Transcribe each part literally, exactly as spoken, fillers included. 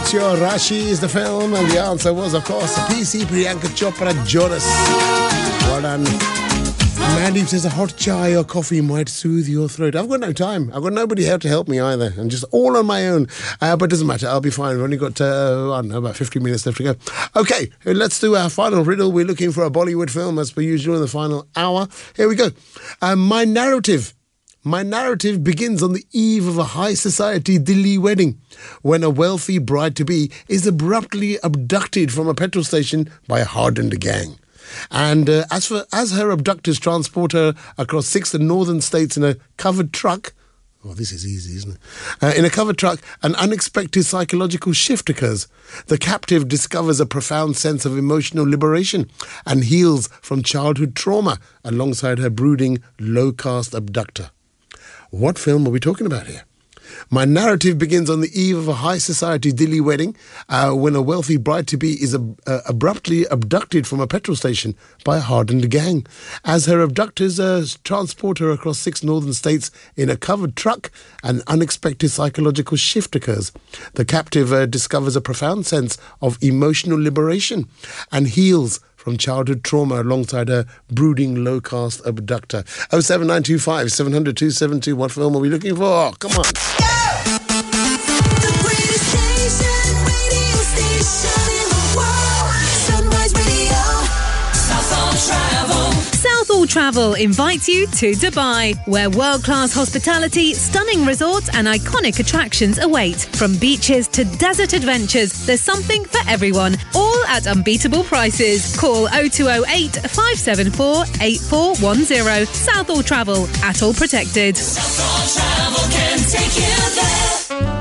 What's Your Rashi is the film, and the answer was, of course, P C Priyanka Chopra Jonas. Well done. Mandeep says a hot chai or coffee might soothe your throat. I've got no time. I've got nobody here to help me either. I'm just all on my own. Uh, but it doesn't matter. I'll be fine. We've only got, uh, I don't know, about fifty minutes left to go. Okay, let's do our final riddle. We're looking for a Bollywood film, as per usual, in the final hour. Here we go. Uh, my narrative. My narrative begins on the eve of a high society Delhi wedding, when a wealthy bride-to-be is abruptly abducted from a petrol station by a hardened gang. And uh, as for as her abductors transport her across six northern states in a covered truck, oh, this is easy, isn't it? Uh, in a covered truck, an unexpected psychological shift occurs. The captive discovers a profound sense of emotional liberation and heals from childhood trauma alongside her brooding, low-caste abductor. What film are we talking about here? My narrative begins on the eve of a high society Delhi wedding, uh, when a wealthy bride-to-be is ab- uh, abruptly abducted from a petrol station by a hardened gang. As her abductors uh, transport her across six northern states in a covered truck, an unexpected psychological shift occurs. The captive uh, discovers a profound sense of emotional liberation and heals from childhood trauma alongside her brooding low-caste abductor. oh seven nine two five, seven hundred, two seven two. What film are we looking for? Oh, come on. Southall Travel invites you to Dubai, where world-class hospitality, stunning resorts and iconic attractions await. From beaches to desert adventures, there's something for everyone, all at unbeatable prices. Call oh two oh eight, five seven four, eight four one oh. Southall Travel, at all protected. Southall Travel can take you there.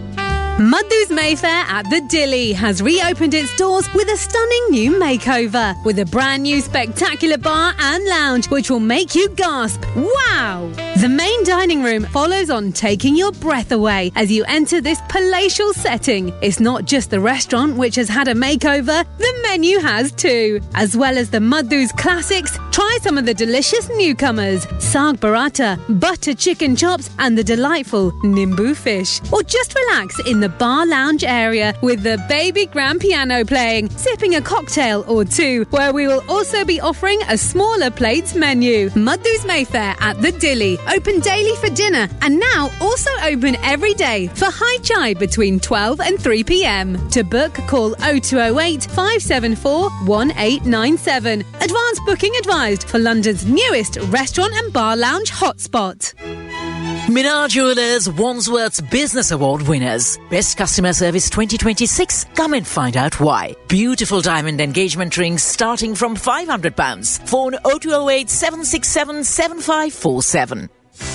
Madhu's Mayfair at the Dilly has reopened its doors with a stunning new makeover, with a brand new spectacular bar and lounge which will make you gasp, wow! The main dining room follows on, taking your breath away as you enter this palatial setting. It's not just the restaurant which has had a makeover, the menu has too. As well as the Madhu's classics, try some of the delicious newcomers, Saag Paratha, butter chicken chops and the delightful Nimbu fish. Or just relax in the bar lounge area with the baby grand piano playing, sipping a cocktail or two, where we will also be offering a smaller plates menu. Madhu's Mayfair at the Dilly, open daily for dinner and now also open every day for high chai between twelve and three p.m. To book, call oh two oh eight, five seven four, one eight nine seven. Advance booking advised for London's newest restaurant and bar lounge hotspot. Minar Jewelers Wandsworth's Business Award winners. Best Customer Service twenty twenty-six. Come and find out why. Beautiful diamond engagement rings starting from five hundred pounds. Phone oh two oh eight, seven six seven, seven five four seven.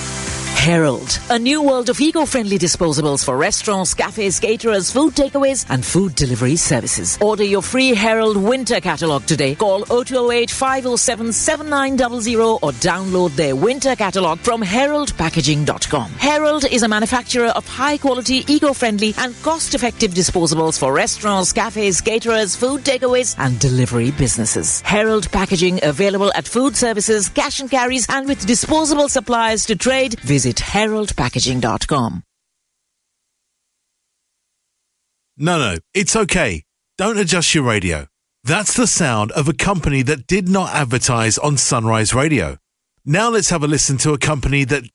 Herald, a new world of eco-friendly disposables for restaurants, cafes, caterers, food takeaways and food delivery services. Order your free Herald winter catalogue today. Call oh two oh eight, five oh seven, seven nine zero zero or download their winter catalogue from herald packaging dot com. Herald is a manufacturer of high-quality, eco-friendly and cost-effective disposables for restaurants, cafes, caterers, food takeaways and delivery businesses. Herald Packaging available at food services, cash and carries and with disposable supplies to trade. Visit herald packaging dot com. No, no, it's okay. Don't adjust your radio. That's the sound of a company that did not advertise on Sunrise Radio. Now let's have a listen to a company that